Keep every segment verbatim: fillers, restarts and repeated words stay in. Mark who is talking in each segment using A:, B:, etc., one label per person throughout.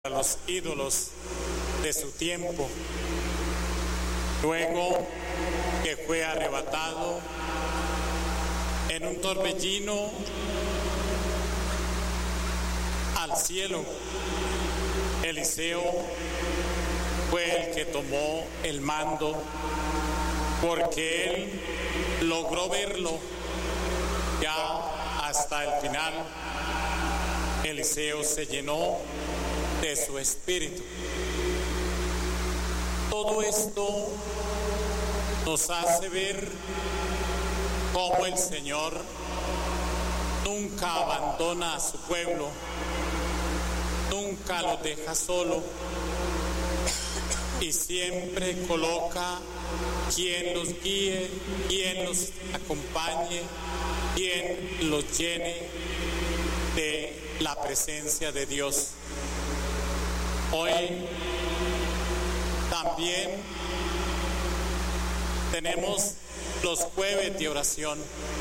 A: a los ídolos de su tiempo. Luego que fue arrebatado en un torbellino al cielo, Eliseo fue el que tomó el mando, porque él logró verlo ya hasta el final. Eliseo se llenó de su espíritu. Todo esto nos hace ver cómo el Señor nunca abandona a su pueblo, nunca lo deja solo y siempre coloca quien los guíe, quien los acompañe, quien los llene de la presencia de Dios. Hoy también tenemos los jueves de oración,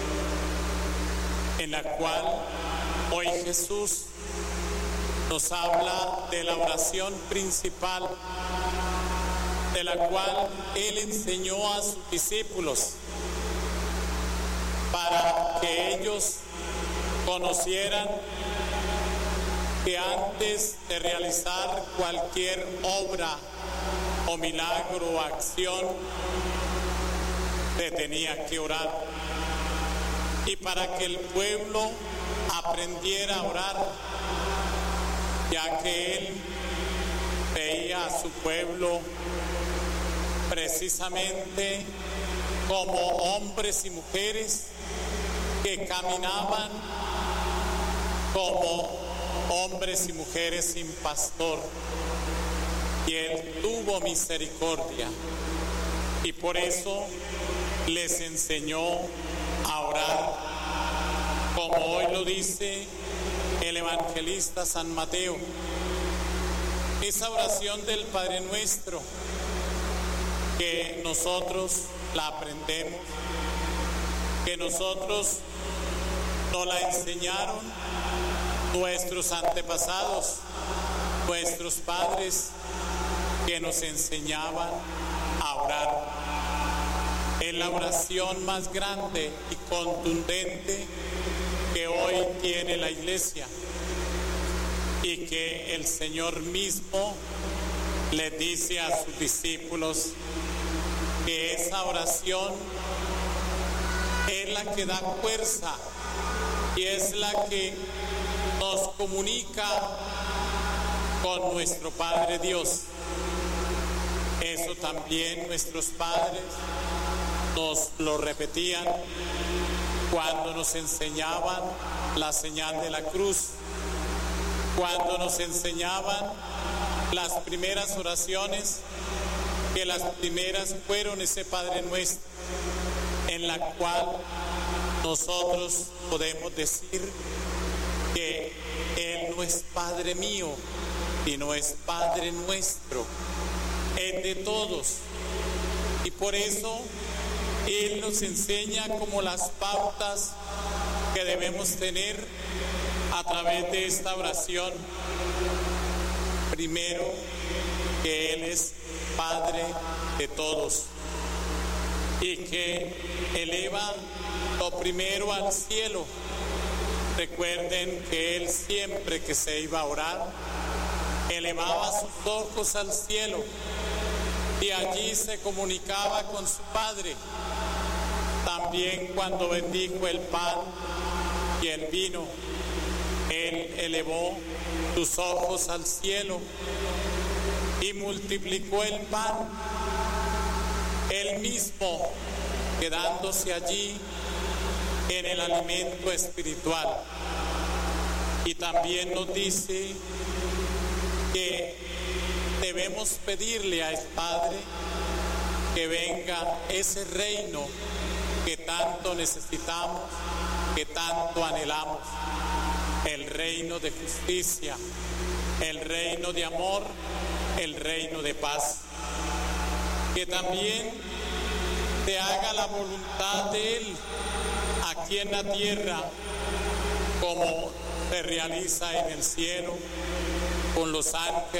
A: en la cual hoy Jesús nos habla de la oración principal, de la cual Él enseñó a sus discípulos para que ellos conocieran que antes de realizar cualquier obra o milagro o acción, se tenía que orar. Y para que el pueblo aprendiera a orar, ya que Él veía a su pueblo precisamente como hombres y mujeres que caminaban como hombres y mujeres sin pastor, y Él tuvo misericordia y por eso les enseñó a orar, como hoy lo dice el evangelista San Mateo. Esa oración del Padre Nuestro que nosotros la aprendemos, que nosotros nos la enseñaron nuestros antepasados, nuestros padres, que nos enseñaban a orar. Es la oración más grande y contundente que hoy tiene la Iglesia, y que el Señor mismo le dice a sus discípulos que esa oración es la que da fuerza y es la que nos comunica con nuestro Padre Dios. Eso también nuestros padres nos lo repetían cuando nos enseñaban la señal de la cruz, cuando nos enseñaban las primeras oraciones, que las primeras fueron ese Padre Nuestro, en la cual nosotros podemos decir que Él no es Padre mío, sino es Padre nuestro, es de todos. Y por eso Él nos enseña como las pautas que debemos tener a través de esta oración. Primero, que Él es Padre de todos y que eleva lo primero al cielo. Recuerden que Él siempre que se iba a orar, elevaba sus ojos al cielo y allí se comunicaba con su Padre. También cuando bendijo el pan y el vino, Él elevó sus ojos al cielo y multiplicó el pan, Él mismo quedándose allí en el alimento espiritual. Y también nos dice que debemos pedirle al Padre que venga ese reino que tanto necesitamos, que tanto anhelamos, el reino de justicia, el reino de amor, el reino de paz. Que también se haga la voluntad de Él aquí en la tierra como se realiza en el cielo, con los ángeles